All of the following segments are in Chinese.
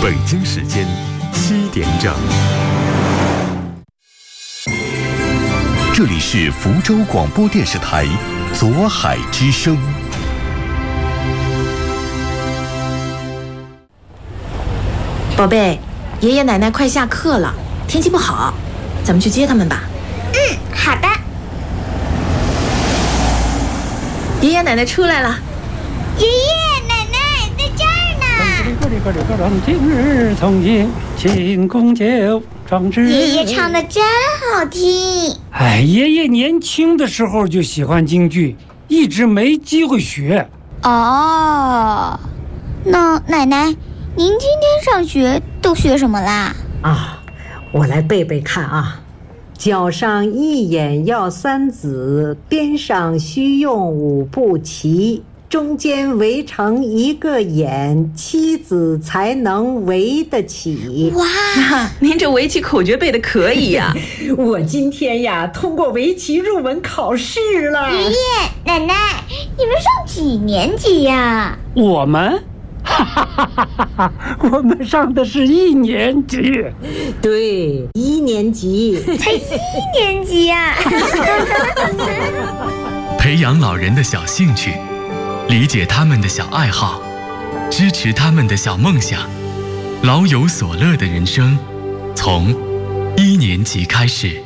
北京时间7点整，这里是福州广播电视台左海之声。 宝贝，爷爷奶奶快下课了，天气不好，咱们去接他们吧。 好的。 爷爷奶奶出来了。 爷爷奶奶在这儿呢。 今日从严，庆功酒，壮志。 爷爷唱的真好听。 哎，爷爷年轻的时候就喜欢京剧，一直没机会学。 哦，那奶奶，您今天上学都学什么啦？ 我来背背看啊。脚上一眼要三子，边上须用五步齐，中间围成一个眼，妻子才能围得起。 哇， 您这围棋口诀背的可以呀！ 我今天呀通过围棋入门考试了。 爷爷奶奶，你们上几年级呀？ 我们，我们上的是1年级。 对，1年级。 才1年级呀！ 培养老人的小兴趣，理解他们的小爱好，支持他们的小梦想，老有所乐的人生，从1年级开始。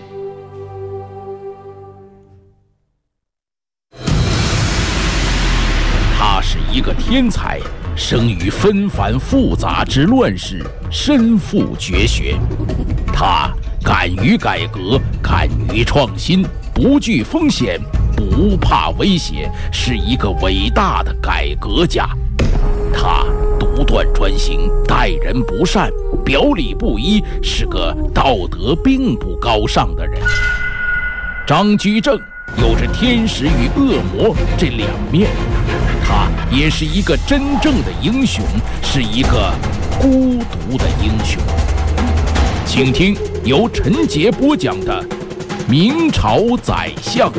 他是一个天才，生于纷繁复杂之乱世，身负绝学。他敢于改革，敢于创新，不惧风险，不怕威胁，是一个伟大的改革家。他独断专行，待人不善，表里不一，是个道德并不高尚的人。张居正有着天使与恶魔这2面，他也是一个真正的英雄，是一个孤独的英雄。请听由陈杰播讲的《明朝宰相》。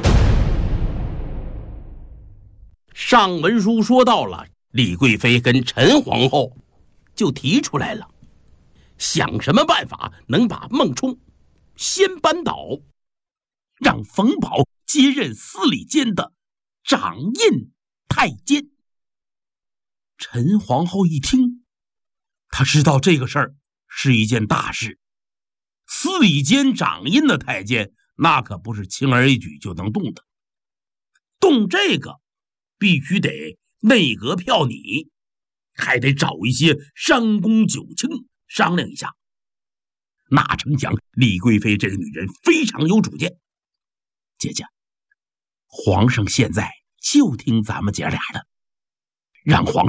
上文书说到了，李贵妃跟陈皇后就提出来了，想什么办法能把孟冲先扳倒，让冯保接任司礼监的掌印太监。陈皇后一听，她知道这个事儿是一件大事，司礼监掌印的太监那可不是轻而易举就能动的，动这个必须得内阁票拟，还得找一些商公九卿商量一下。哪成想李贵妃这个女人非常有主见，姐姐，皇上现在就听咱们姐俩的，让皇上